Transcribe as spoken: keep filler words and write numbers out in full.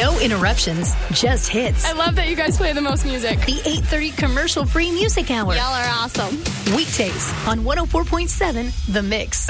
No interruptions, just hits. I love that you guys play the most music. The eight thirty commercial-free music hour. Y'all are awesome. Weekdays on one oh four point seven The Mix.